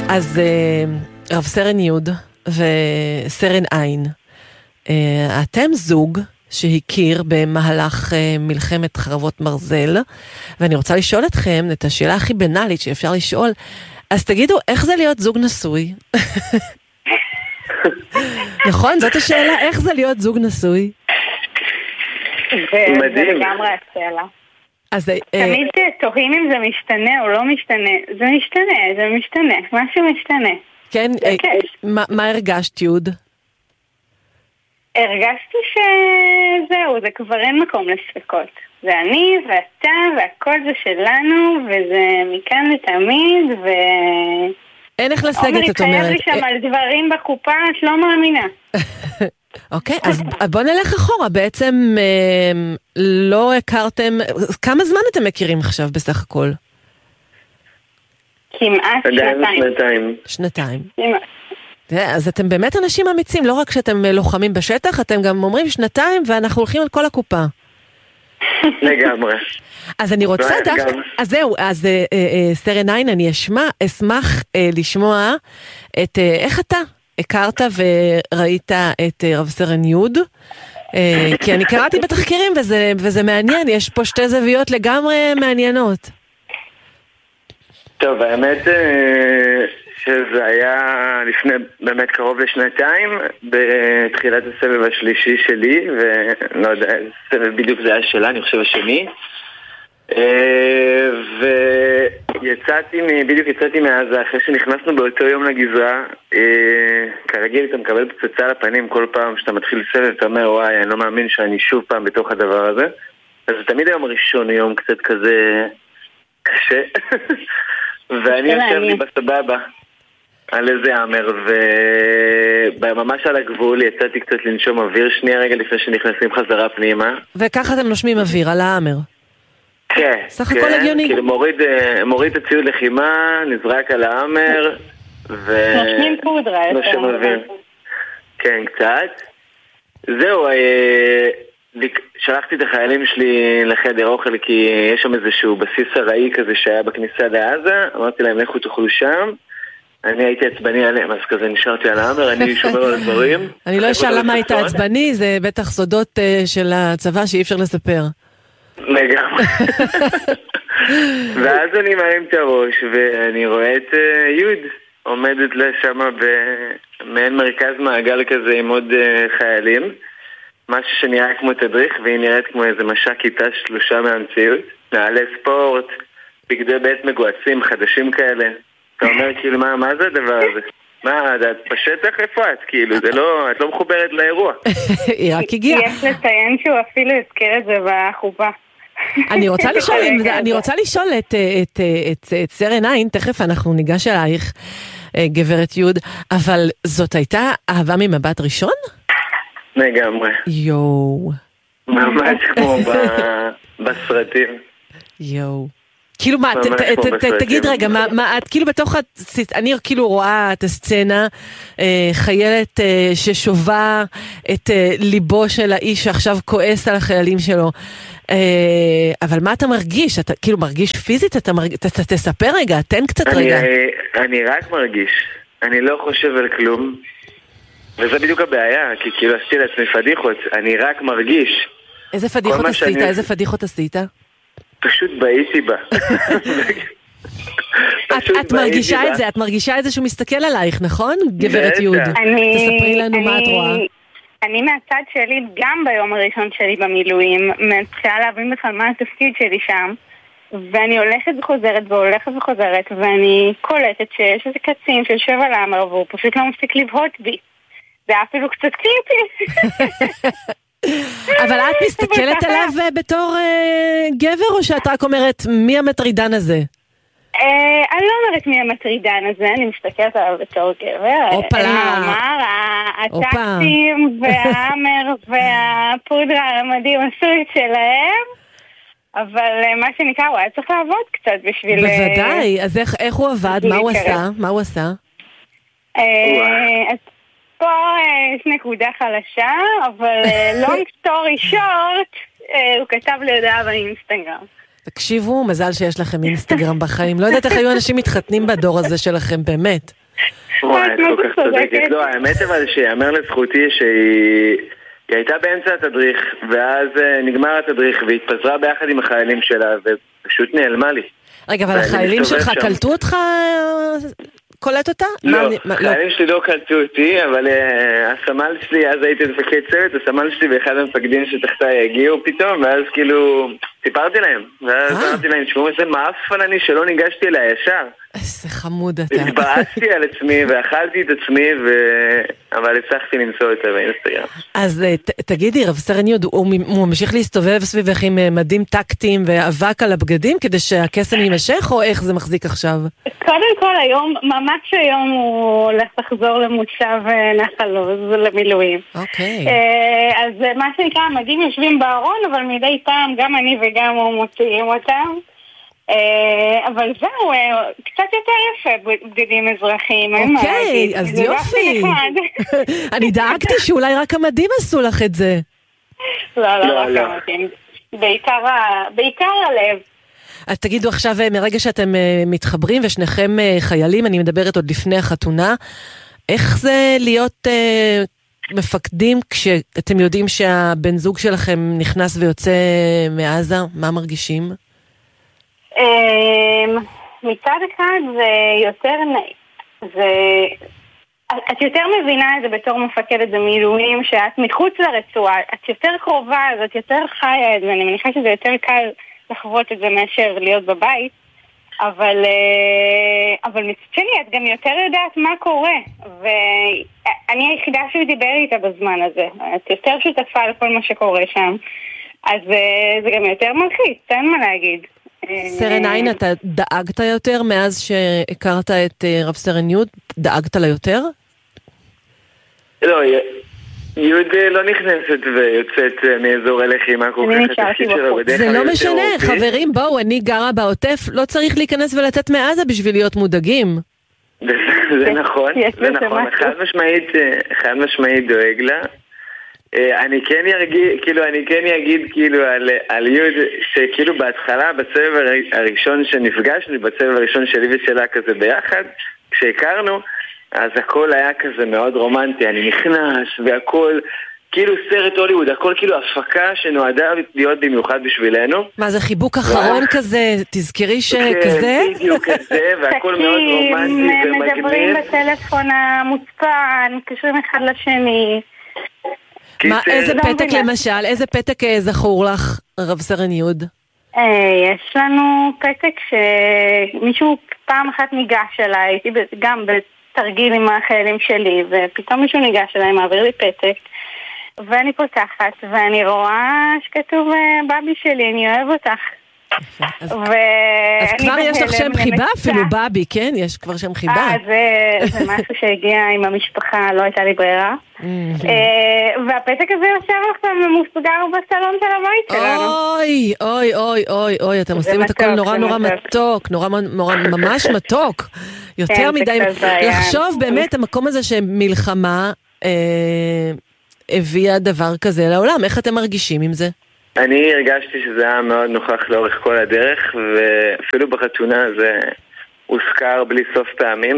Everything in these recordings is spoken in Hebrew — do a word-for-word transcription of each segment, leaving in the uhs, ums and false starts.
אז רב סרן יוד וסרן עין, אתם זוג שהכיר במהלך מלחמת חרבות מרזל, ואני רוצה לשאול אתכם את השאלה הכי בנאלית שאפשר לשאול, אז תגידו, איך זה להיות זוג נשוי? נכון, זאת השאלה, איך זה להיות זוג נשוי? זה לגמרי השאלה. תמיד תוהים אם זה משתנה או לא משתנה. זה משתנה, זה משתנה, משהו משתנה. כן, מה הרגשת, יוד? הרגשתי שזהו, זה כבר אין מקום לספקות. זה אני ואתה והכל זה שלנו, וזה מכאן לתמיד, ו... אין איך לסגת, את אומרת. עומר התחייב לי שם על דברים בקופה, את לא מאמינה. אוקיי, אז בוא נלך אחורה. בעצם לא הכרתם... כמה זמן אתם מכירים עכשיו בסך הכל? כמעט שנתיים. שנתיים. כמעט. אז אתם באמת אנשים אמיצים, לא רק שאתם לוחמים בשטח, אתם גם אומרים שנתיים ואנחנו הולכים על כל הקופה. לגמרי. אז אני רוצה דווקא, אז זהו, אז סרן עין, אני אשמח לשמוע את איך אתה הכרת וראית את רב סרן יוד, כי אני קראתי בתחקירים וזה מעניין, יש פה שתי זוויות לגמרי מעניינות. טוב, האמת שזה היה לפני באמת קרוב לשנתיים, בתחילת הסבב השלישי שלי, ולא יודע, הסבב בדיוק זה היה שלה, אני חושב השני. ויצאתי, בדיוק יצאתי מעזה, אחרי שנכנסנו באותו יום לגזרה, כרגיל אתה מקבל פצצה לפנים כל פעם שאתה מתחיל סבב, אתה אומר וואי, אני לא מאמין שאני שוב פעם בתוך הדבר הזה. אז זה תמיד היום הראשון, יום קצת כזה קשה. ואני יושב לי בסבבה על איזה האמר, וממש על הגבול יצאתי קצת לנשום אוויר שנייה רגע לפני שנכנסים חזרה פנימה. וככה אתם נושמים אוויר על האמר? כן, סך הכל הגיוני. כאילו מוריד, מוריד את הציוד לחימה, נזרק על האמר, ו... נושמים פודרה. נושם אוויר. כן, קצת. זהו, שלחתי את החיילים שלי לחדר אוכל, כי יש שם איזשהו בסיס הראי כזה שהיה בכניסה לעזה, אמרתי להם, לכו תאכלו שם. אני הייתי עצבני עליהם, אז כזה נשארתי על האמר, אני שומר על הדברים. אני לא אשאל למה היית עצבני, זה בטח סודות של הצבא שאי אפשר לספר. לגמרי. ואז אני מרים את הראש, ואני רואה את יוד עומדת לה שמה במעין מרכז מעגל כזה עם עוד חיילים, משהו שנראה כמו תדריך, והיא נראית כמו איזה משק כיתה שלושה מהמציאות, נעלי ספורט, בגדי בית מגועצים חדשים כאלה. אתה אומר כאילו, מה, מה זה הדבר הזה? מה, את בשטח איפה את? כאילו, זה לא, את לא מחוברת לאירוע. היא רק הגיעה. יש לציין שהוא אפילו הזכיר את זה בחופה. אני רוצה לשאול, אני רוצה לשאול את, את, את, את סרן עין, תכף אנחנו ניגש אלייך, גברת יוד, אבל זאת הייתה אהבה ממבט ראשון? לגמרי. יואו. ממש כמו בסרטים. יואו. כאילו מה, תגיד רגע, מה, את כאילו בתוך, אני כאילו רואה את הסצנה, חיילת ששובה את ליבו של האיש שעכשיו כועס על החיילים שלו, אבל מה אתה מרגיש? אתה כאילו מרגיש פיזית? אתה תספר רגע, תן קצת רגע. אני רק מרגיש, אני לא חושב על כלום, וזה בדיוק הבעיה, כי כאילו עשיתי לעצמי פדיחות, אני רק מרגיש. איזה פדיחות עשית? איזה פדיחות עשית? פשוט בעיתי בה. את מרגישה את זה, את מרגישה את זה שהוא מסתכל עלייך, נכון? גברת יוד, תספרי לנו מה את רואה. אני מהצד שלי, גם ביום הראשון שלי במילואים, מתחילה להבין בכלל מה התפקיד שלי שם, ואני הולכת וחוזרת והולכת וחוזרת, ואני קולטת שיש איזה קצין שיושב על האמר, והוא פשוט לא מפסיק לבהות בי. זה היה אפילו קצת קריפי. אבל את מסתכלת עליו בתור גבר, או שאת רק אומרת, מי המטרידן הזה? אני לא אומרת מי המטרידן הזה, אני מסתכלת עליו בתור גבר. אופלה. אני אומר, הטקטים והאמר והפודרה המדהים עשו את שלהם, אבל מה שנקרא, הוא היה צריך לעבוד קצת בשביל... בוודאי, אז איך הוא עבד? מה הוא עשה? מה הוא עשה? אז פה יש נקודה חלשה, אבל long story short, הוא כתב לי הודעה באינסטגרם. תקשיבו, מזל שיש לכם אינסטגרם בחיים. לא יודעת איך היו אנשים מתחתנים בדור הזה שלכם, באמת. וואי, את כל כך צודקת. לא, האמת אבל שיאמר לזכותי שהיא הייתה באמצע התדריך, ואז נגמר התדריך, והתפזרה ביחד עם החיילים שלה, ופשוט נעלמה לי. רגע, אבל החיילים שלך קלטו אותך? קולט אותה? לא, החיילים שלי לא קלטו אותי, אבל הסמל שלי, אז הייתי מפקד צוות, הסמל שלי ואחד המפקדים שתחתיי הגיעו פתאום, ואז כאילו סיפרתי להם, ואז אמרתי להם, תשמעו איזה מאפן אני שלא ניגשתי אליה ישר. איזה חמוד אתה. התבאסתי על עצמי ואכלתי את עצמי, אבל הצלחתי למצוא אותה באינסטגרם. אז תגידי, רב סרן יוד, הוא ממשיך להסתובב סביבך עם מדים טקטיים ואבק על הבגדים כדי שהקסם יימשך, או איך זה מחזיק עכשיו? קודם כל היום, ממש היום הוא הולך לחזור למושב נחל עוז למילואים. אוקיי. אז מה שנקרא, המדים יושבים בארון, אבל מדי פעם גם אני וגם הוא מוציאים אותם. אבל זהו, קצת יותר יפה בגדים אזרחיים. אוקיי, אז יופי. אני דאגתי שאולי רק המדים עשו לך את זה. לא, לא, רק המדים. בעיקר הלב. אז תגידו עכשיו, מרגע שאתם מתחברים ושניכם חיילים, אני מדברת עוד לפני החתונה, איך זה להיות מפקדים כשאתם יודעים שהבן זוג שלכם נכנס ויוצא מעזה? מה מרגישים? מצד אחד זה יותר זה את יותר מבינה את זה בתור מפקדת במילואים, שאת מחוץ לרצועה, את יותר קרובה, אז את יותר חיה את זה, אני מניחה שזה יותר קל לחוות את זה מאשר להיות בבית, אבל אבל מצד שני את גם יותר יודעת מה קורה, ואני היחידה שהוא דיבר איתה בזמן הזה, את יותר שותפה לכל מה שקורה שם, אז זה גם יותר מלחיץ, אין מה להגיד. סרן עין, אתה דאגת יותר מאז שהכרת את רב סרן יוד? דאגת לה יותר? לא, יוד לא נכנסת ויוצאת מאזור הלחימה כל כך התפקיד שלו. זה לא משנה, חברים, בואו, אני גרה בעוטף, לא צריך להיכנס ולצאת מעזה בשביל להיות מודאגים. זה נכון, זה נכון, חד משמעית דואג לה. אני כן ירגיד, כאילו, אני כן יגיד, כאילו, על, על יוד, שכאילו בהתחלה, בסבב הראשון שנפגשנו, בסבב הראשון שלי ושלה כזה ביחד, כשהכרנו, אז הכל היה כזה מאוד רומנטי, אני נכנס, והכל, כאילו סרט הוליווד, הכל כאילו הפקה שנועדה להיות במיוחד בשבילנו. מה, זה חיבוק אחרון כזה, תזכרי שכזה? כן, בדיוק כזה, והכל מאוד רומנטי ומגניב. מדברים בטלפון המוצפן, קשרים אחד לשני. מה, איזה פתק למשל, איזה פתק זכור לך, רב סרן יוד? יש לנו פתק שמישהו פעם אחת ניגש אליי, הייתי גם בתרגיל עם החיילים שלי, ופתאום מישהו ניגש אליי, מעביר לי פתק, ואני פותחת, ואני רואה שכתוב בבי שלי, אני אוהב אותך. אז כבר יש לך שם חיבה, אפילו בבי, כן? יש כבר שם חיבה. זה משהו שהגיע עם המשפחה, לא הייתה לי ברירה. והפתק הזה יושב עכשיו ממוסגר בסלון של הבית שלנו. אוי, אוי, אוי, אוי, אוי, אתם עושים את הכל נורא נורא מתוק, נורא ממש מתוק. יותר מדי, לחשוב באמת המקום הזה שמלחמה הביאה דבר כזה לעולם. איך אתם מרגישים עם זה? אני הרגשתי שזה היה מאוד נוכח לאורך כל הדרך, ואפילו בחתונה זה הוזכר בלי סוף פעמים,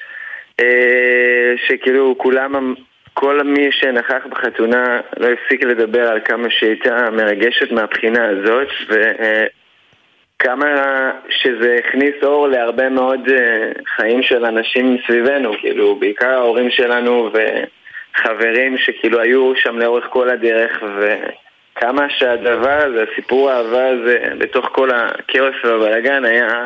שכאילו כולם, כל מי שנכח בחתונה לא הפסיק לדבר על כמה שהייתה מרגשת מהבחינה הזאת, וכמה שזה הכניס אור להרבה מאוד חיים של אנשים סביבנו, כאילו בעיקר ההורים שלנו וחברים שכאילו היו שם לאורך כל הדרך, ו... כמה שהדבר הזה, הסיפור האהבה הזה, בתוך כל הכאוס והבלגן, היה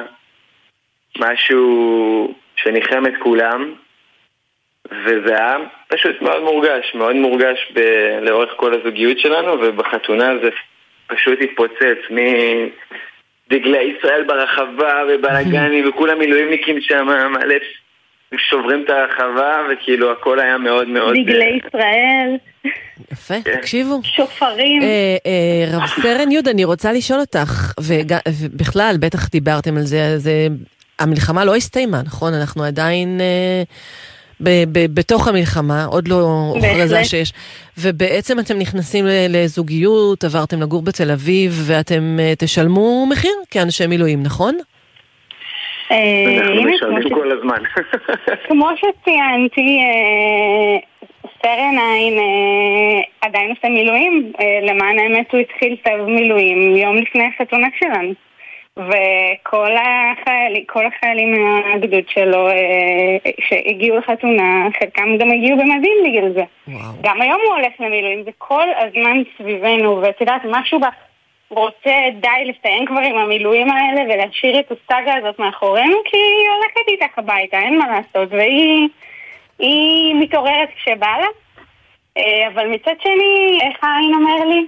משהו שניחם את כולם, וזה היה פשוט מאוד מורגש, מאוד מורגש ב- לאורך כל הזוגיות שלנו, ובחתונה זה פשוט התפוצץ מדגלי ישראל ברחבה ובלגני, וכל המילואימניקים שם מלא שוברים את הרחבה, וכאילו הכל היה מאוד מאוד... דגלי ישראל. יפה, תקשיבו. שופרים. רב סרן יוד, אני רוצה לשאול אותך, ובכלל, בטח דיברתם על זה, המלחמה לא הסתיימה, נכון? אנחנו עדיין ב- ב- בתוך המלחמה, עוד לא הוכרזה שיש, ובעצם אתם נכנסים לזוגיות, עברתם לגור בתל אביב, ואתם תשלמו מחיר כאנשי מילואים, נכון? אנחנו משלמים כל הזמן. כמו שציינתי, סרן עין עדיין עושה מילואים, למען האמת הוא התחיל סבב מילואים יום לפני החתונה שלנו. וכל החיילים, כל החיילים מהגדוד שלו שהגיעו לחתונה, חלקם גם הגיעו במדים בגלל זה. וואו. גם היום הוא הולך למילואים, זה כל הזמן סביבנו, ואת יודעת, משהו בה רוצה די לסיים כבר עם המילואים האלה ולהשאיר את הסאגה הזאת מאחורינו, כי היא הולכת איתך הביתה, אין מה לעשות, והיא היא מתעוררת כשבא לה. אבל מצד שני, איך העין אומר לי,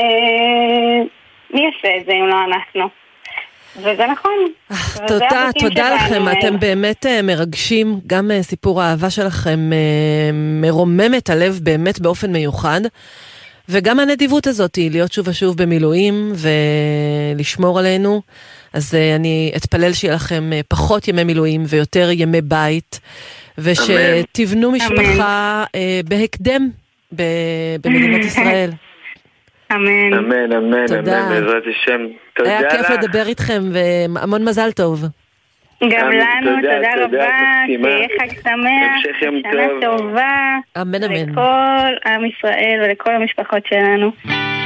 מי יעשה את זה אם לא אנחנו? וזה נכון. תודה, תודה לכם, אתם באמת מרגשים, גם סיפור האהבה שלכם מרומם את הלב באמת באופן מיוחד, וגם הנדיבות הזאת היא להיות שוב ושוב במילואים ולשמור עלינו. אז אני אתפלל שיהיה לכם פחות ימי מילואים ויותר ימי בית, ושתבנו משפחה בהקדם במדינת ישראל. אמן. אמן, אמן, אמן, בעזרת השם. תודה לך. היה כיף לדבר איתכם, והמון מזל טוב. גם לנו, תודה רבה, שיהיה חג שמח, שנה טובה. אמן, אמן. לכל עם ישראל ולכל המשפחות שלנו.